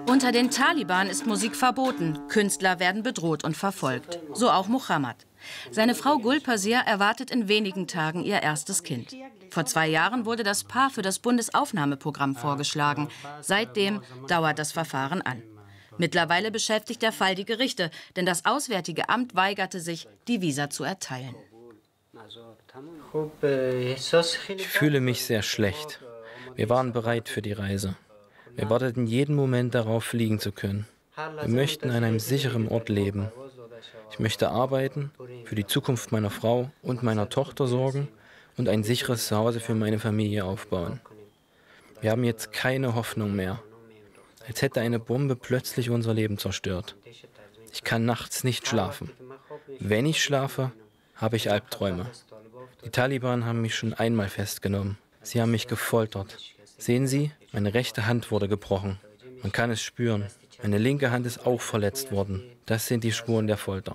Unter den Taliban ist Musik verboten. Künstler werden bedroht und verfolgt. So auch Mohammad. Seine Frau Gulpazir erwartet in wenigen Tagen ihr erstes Kind. Vor 2 Jahren wurde das Paar für das Bundesaufnahmeprogramm vorgeschlagen. Seitdem dauert das Verfahren an. Mittlerweile beschäftigt der Fall die Gerichte, denn das Auswärtige Amt weigerte sich, die Visa zu erteilen. Ich fühle mich sehr schlecht. Wir waren bereit für die Reise. Wir warteten jeden Moment darauf, fliegen zu können. Wir möchten an einem sicheren Ort leben. Ich möchte arbeiten, für die Zukunft meiner Frau und meiner Tochter sorgen und ein sicheres Zuhause für meine Familie aufbauen. Wir haben jetzt keine Hoffnung mehr. Als hätte eine Bombe plötzlich unser Leben zerstört. Ich kann nachts nicht schlafen. Wenn ich schlafe, habe ich Albträume. Die Taliban haben mich schon einmal festgenommen. Sie haben mich gefoltert. Sehen Sie, meine rechte Hand wurde gebrochen. Man kann es spüren. Meine linke Hand ist auch verletzt worden. Das sind die Spuren der Folter.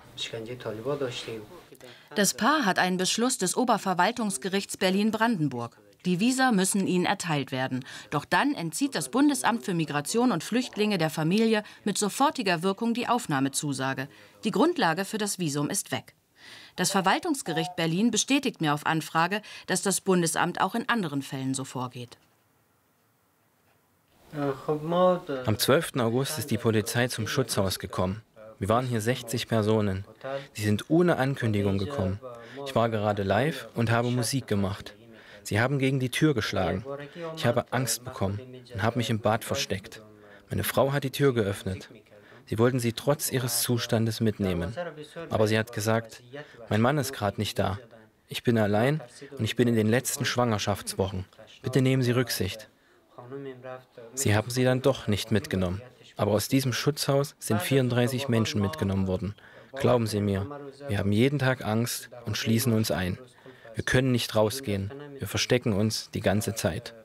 Das Paar hat einen Beschluss des Oberverwaltungsgerichts Berlin-Brandenburg. Die Visa müssen ihnen erteilt werden. Doch dann entzieht das Bundesamt für Migration und Flüchtlinge der Familie mit sofortiger Wirkung die Aufnahmezusage. Die Grundlage für das Visum ist weg. Das Verwaltungsgericht Berlin bestätigt mir auf Anfrage, dass das Bundesamt auch in anderen Fällen so vorgeht. Am 12. August ist die Polizei zum Schutzhaus gekommen. Wir waren hier 60 Personen. Sie sind ohne Ankündigung gekommen. Ich war gerade live und habe Musik gemacht. Sie haben gegen die Tür geschlagen. Ich habe Angst bekommen und habe mich im Bad versteckt. Meine Frau hat die Tür geöffnet. Sie wollten sie trotz ihres Zustandes mitnehmen. Aber sie hat gesagt, mein Mann ist gerade nicht da. Ich bin allein und ich bin in den letzten Schwangerschaftswochen. Bitte nehmen Sie Rücksicht. Sie haben sie dann doch nicht mitgenommen. Aber aus diesem Schutzhaus sind 34 Menschen mitgenommen worden. Glauben Sie mir, wir haben jeden Tag Angst und schließen uns ein. Wir können nicht rausgehen. Wir verstecken uns die ganze Zeit.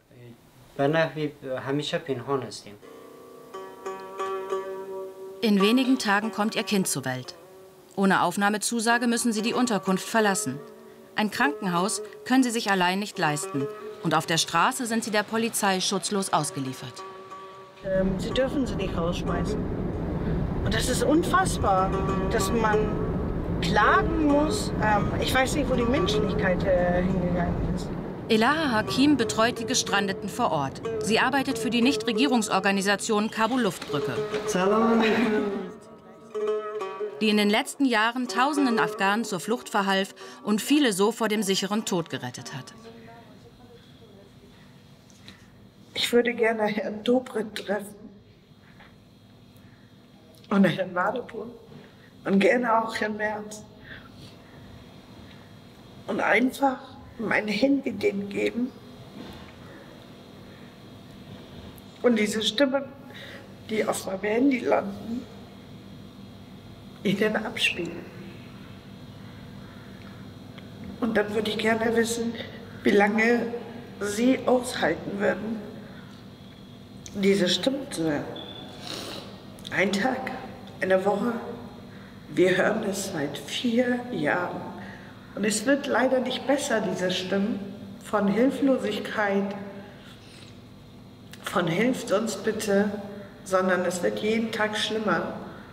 In wenigen Tagen kommt ihr Kind zur Welt. Ohne Aufnahmezusage müssen sie die Unterkunft verlassen. Ein Krankenhaus können sie sich allein nicht leisten. Und auf der Straße sind sie der Polizei schutzlos ausgeliefert. Sie dürfen sie nicht rausschmeißen. Und das ist unfassbar, dass man klagen muss. Ich weiß nicht, wo die Menschlichkeit hingegangen ist. Elaha Hakim betreut die Gestrandeten vor Ort. Sie arbeitet für die Nichtregierungsorganisation Kabul Luftbrücke, die in den letzten Jahren Tausenden Afghanen zur Flucht verhalf und viele so vor dem sicheren Tod gerettet hat. Ich würde gerne Herrn Dobrindt treffen und Herrn Wadepur und gerne auch Herrn Merz und einfach mein Handy denen geben und diese Stimmen, die auf meinem Handy landen, ihnen abspielen. Und dann würde ich gerne wissen, wie lange sie aushalten würden, diese Stimmen zu hören. Ein Tag, eine Woche. Wir hören es seit 4 Jahren. Und es wird leider nicht besser, diese Stimmen von Hilflosigkeit, von Hilft uns bitte, sondern es wird jeden Tag schlimmer.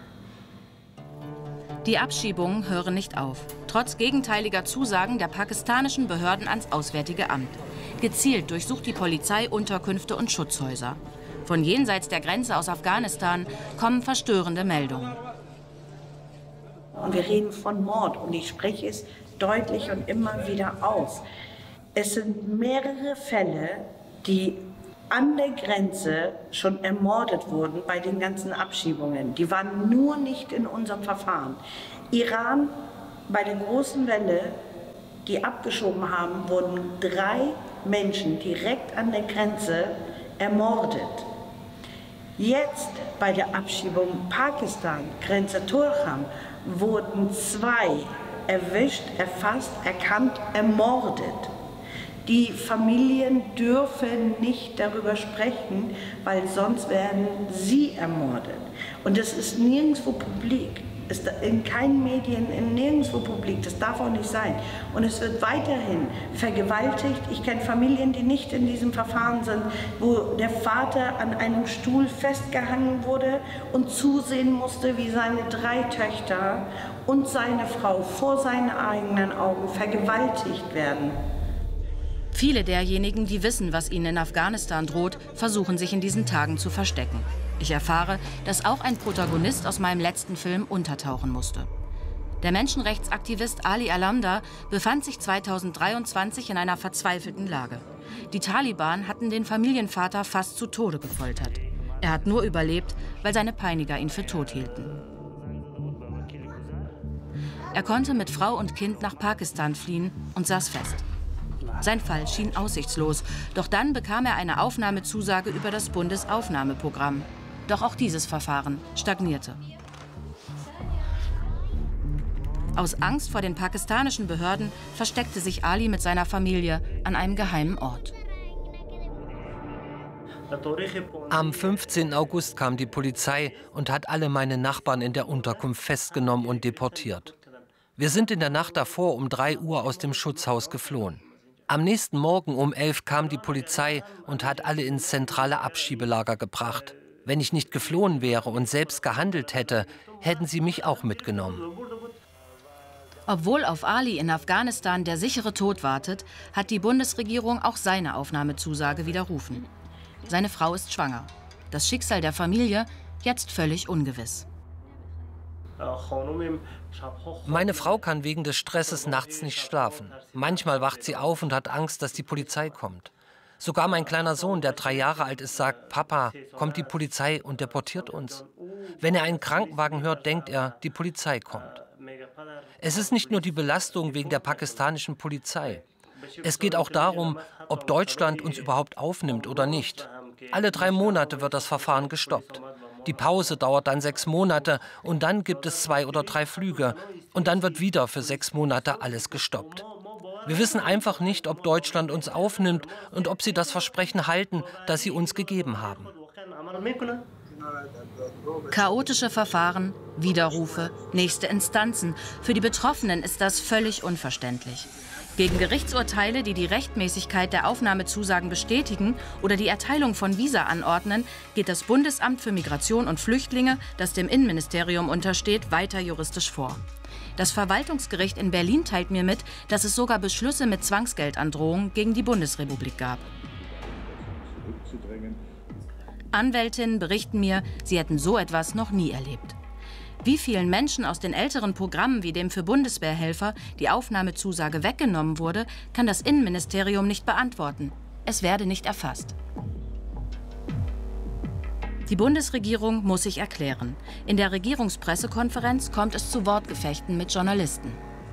Die Abschiebungen hören nicht auf, trotz gegenteiliger Zusagen der pakistanischen Behörden ans Auswärtige Amt. Gezielt durchsucht die Polizei Unterkünfte und Schutzhäuser. Von jenseits der Grenze aus Afghanistan kommen verstörende Meldungen. Und wir reden von Mord und ich spreche es deutlich und immer wieder aus. Es sind mehrere Fälle, die an der Grenze schon ermordet wurden bei den ganzen Abschiebungen. Die waren nur nicht in unserem Verfahren. Iran, bei der großen Welle, die abgeschoben haben, wurden 3 Menschen direkt an der Grenze ermordet. Jetzt bei der Abschiebung Pakistan, Grenze Torkham, wurden 2 erwischt, erfasst, erkannt, ermordet. Die Familien dürfen nicht darüber sprechen, weil sonst werden sie ermordet. Und das ist nirgendwo publik. Ist in keinen Medien, in nirgendwo publik. Das darf auch nicht sein. Und es wird weiterhin vergewaltigt. Ich kenne Familien, die nicht in diesem Verfahren sind, wo der Vater an einem Stuhl festgehangen wurde und zusehen musste, wie seine 3 Töchter und seine Frau vor seinen eigenen Augen vergewaltigt werden. Viele derjenigen, die wissen, was ihnen in Afghanistan droht, versuchen sich in diesen Tagen zu verstecken. Ich erfahre, dass auch ein Protagonist aus meinem letzten Film untertauchen musste. Der Menschenrechtsaktivist Ali Alamdar befand sich 2023 in einer verzweifelten Lage. Die Taliban hatten den Familienvater fast zu Tode gefoltert. Er hat nur überlebt, weil seine Peiniger ihn für tot hielten. Er konnte mit Frau und Kind nach Pakistan fliehen und saß fest. Sein Fall schien aussichtslos, doch dann bekam er eine Aufnahmezusage über das Bundesaufnahmeprogramm. Doch auch dieses Verfahren stagnierte. Aus Angst vor den pakistanischen Behörden versteckte sich Ali mit seiner Familie an einem geheimen Ort. Am 15. August kam die Polizei und hat alle meine Nachbarn in der Unterkunft festgenommen und deportiert. Wir sind in der Nacht davor um 3 Uhr aus dem Schutzhaus geflohen. Am nächsten Morgen um 11 kam die Polizei und hat alle ins zentrale Abschiebelager gebracht. Wenn ich nicht geflohen wäre und selbst gehandelt hätte, hätten sie mich auch mitgenommen. Obwohl auf Ali in Afghanistan der sichere Tod wartet, hat die Bundesregierung auch seine Aufnahmezusage widerrufen. Seine Frau ist schwanger. Das Schicksal der Familie jetzt völlig ungewiss. Meine Frau kann wegen des Stresses nachts nicht schlafen. Manchmal wacht sie auf und hat Angst, dass die Polizei kommt. Sogar mein kleiner Sohn, der 3 Jahre alt ist, sagt, Papa, kommt die Polizei und deportiert uns. Wenn er einen Krankenwagen hört, denkt er, die Polizei kommt. Es ist nicht nur die Belastung wegen der pakistanischen Polizei. Es geht auch darum, ob Deutschland uns überhaupt aufnimmt oder nicht. Alle 3 Monate wird das Verfahren gestoppt. Die Pause dauert dann 6 Monate und dann gibt es 2 oder 3 Flüge. Und dann wird wieder für 6 Monate alles gestoppt. Wir wissen einfach nicht, ob Deutschland uns aufnimmt und ob sie das Versprechen halten, das sie uns gegeben haben. Chaotische Verfahren, Widerrufe, nächste Instanzen. Für die Betroffenen ist das völlig unverständlich. Gegen Gerichtsurteile, die die Rechtmäßigkeit der Aufnahmezusagen bestätigen oder die Erteilung von Visa anordnen, geht das Bundesamt für Migration und Flüchtlinge, das dem Innenministerium untersteht, weiter juristisch vor. Das Verwaltungsgericht in Berlin teilt mir mit, dass es sogar Beschlüsse mit Zwangsgeldandrohung gegen die Bundesrepublik gab. Anwältinnen berichten mir, sie hätten so etwas noch nie erlebt. Wie vielen Menschen aus den älteren Programmen wie dem für Bundeswehrhelfer die Aufnahmezusage weggenommen wurde, kann das Innenministerium nicht beantworten. Es werde nicht erfasst. Die Bundesregierung muss sich erklären. In der Regierungspressekonferenz kommt es zu Wortgefechten mit Journalisten.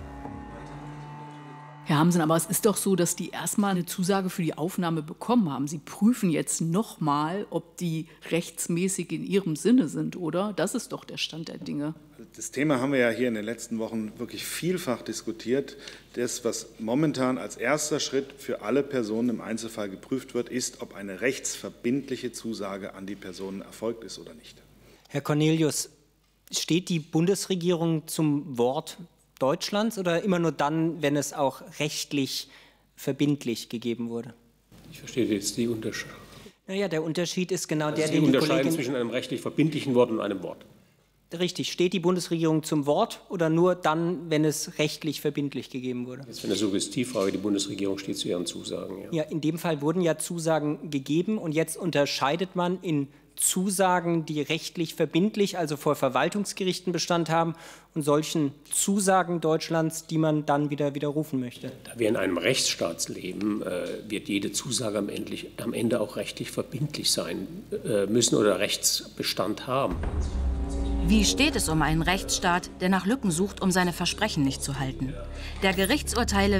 Herr Hamsen, aber es ist doch so, dass die erstmal eine Zusage für die Aufnahme bekommen haben. Sie prüfen jetzt nochmal, ob die rechtsmäßig in Ihrem Sinne sind, oder? Das ist doch der Stand der Dinge. Das Thema haben wir ja hier in den letzten Wochen wirklich vielfach diskutiert. Das, was momentan als erster Schritt für alle Personen im Einzelfall geprüft wird, ist, ob eine rechtsverbindliche Zusage an die Personen erfolgt ist oder nicht. Herr Cornelius, steht die Bundesregierung zum Wort Deutschlands oder immer nur dann, wenn es auch rechtlich verbindlich gegeben wurde? Ich verstehe jetzt die Unterschied. Naja, der Unterschied ist genau der, Sie den die unterscheiden Kollegin... zwischen einem rechtlich verbindlichen Wort und einem Wort. Richtig. Steht die Bundesregierung zum Wort oder nur dann, wenn es rechtlich verbindlich gegeben wurde? Das ist eine Suggestivfrage. Die Bundesregierung steht zu ihren Zusagen. Ja, in dem Fall wurden ja Zusagen gegeben und jetzt unterscheidet man in Zusagen, die rechtlich verbindlich, also vor Verwaltungsgerichten Bestand haben, und solchen Zusagen Deutschlands, die man dann wieder widerrufen möchte. Da wir in einem Rechtsstaat leben, wird jede Zusage am Ende auch rechtlich verbindlich sein müssen oder Rechtsbestand haben. Wie steht es um einen Rechtsstaat, der nach Lücken sucht, um seine Versprechen nicht zu halten? Der Gerichtsurteile